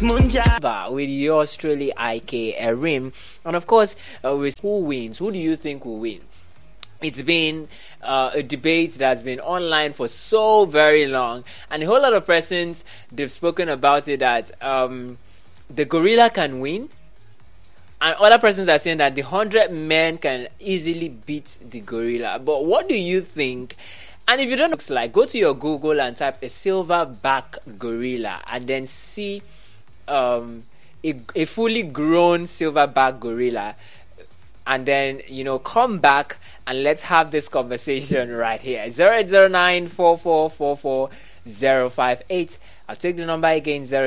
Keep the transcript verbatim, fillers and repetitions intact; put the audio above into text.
with the Australia I K Erim, and of course, uh, with who wins? Who do you think will win? It's been uh, a debate that's been online for so very long, and a whole lot of persons, they've spoken about it that um, the gorilla can win, and other persons are saying that the hundred men can easily beat the gorilla. But what do you think? And if you don't know what it looks like, go to your Google and type a silverback gorilla, and then see um, a, a fully grown silverback gorilla, and then, you know, come back and let's have this conversation right here. zero eight zero nine four four four four zero five eight. I'll take the number again, zero